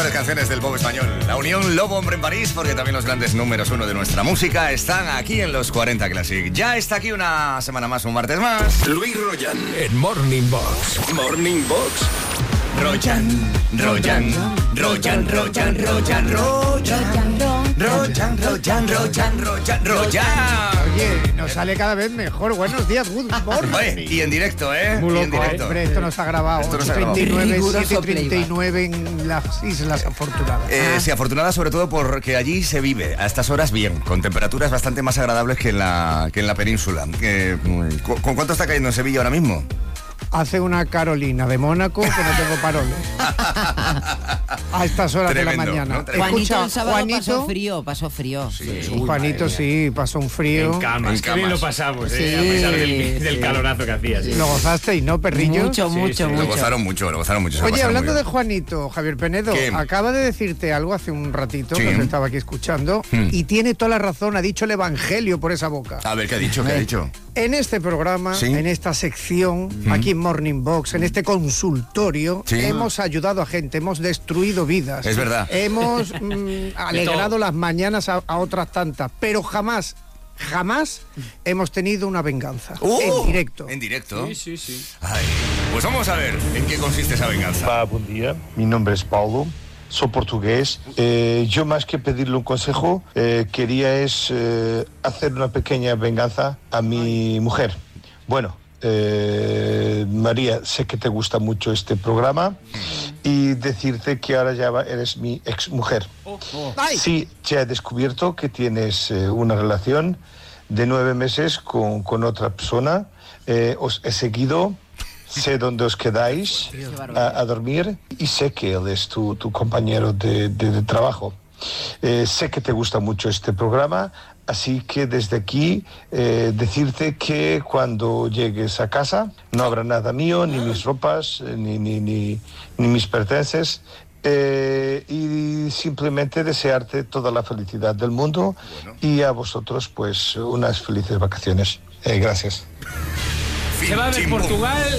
mejores canciones del pop español. La unión Lobo Hombre en París, porque también los grandes números uno de nuestra música están aquí en los 40 Classic. Ya está aquí una semana más, un martes más. Luis Royan en Morning Box. Morning Box. Royan. Oye, nos sale cada vez mejor. Buenos días, good morning. Oye, y en directo, ¿eh? Muy loco, y en directo. Hombre, esto nos ha grabado. 7:39 en las Islas Afortunadas. Sí, afortunada sobre todo porque allí se vive a estas horas bien, con temperaturas bastante más agradables que en la península. ¿Con cuánto está cayendo en Sevilla ahora mismo? Hace una Carolina de Mónaco que no tengo paroles. A estas horas Tremendo, de la mañana. ¿no? Juanito, el sábado Juanito, pasó frío. Sí. Juanito sí, pasó un frío. En camas. En Qué bien camas. lo pasamos, Sí, a pesar del sí. calorazo que hacía. Sí. Lo gozasteis, ¿no, perrillo? Mucho. Lo gozaron mucho. se lo Oye, pasaron hablando muy de bien. Juanito, Javier Penedo, ¿Qué? acaba de decirte algo hace un ratito, Sí. que os estaba aquí escuchando, y tiene toda la razón, ha dicho el evangelio por esa boca. A ver, ¿qué ha dicho? En este programa, Sí. en esta sección, aquí en Morning Box, en este consultorio, Sí. hemos ayudado a gente, hemos destruido vidas. Es verdad. Hemos alegrado las mañanas a otras tantas, pero jamás hemos tenido una venganza. En directo. ¿En directo? Sí. Ay, pues vamos a ver en qué consiste esa venganza. Olá, bom dia. Mi nombre es Paulo. Soy portugués. Yo más que pedirle un consejo, quería hacer una pequeña venganza a mi mujer. Bueno, María, sé que te gusta mucho este programa y decirte que ahora ya eres mi exmujer. ¡Ay! Sí, ya he descubierto que tienes una relación de 9 meses con otra persona. Os he seguido. Sé dónde os quedáis a dormir y sé que él es tu compañero de trabajo. Sé que te gusta mucho este programa, así que desde aquí decirte que cuando llegues a casa no habrá nada mío, ni mis ropas, ni mis pertenencias. Y simplemente desearte toda la felicidad del mundo y a vosotros pues unas felices vacaciones. Gracias. Se va a ver Chimbum. Portugal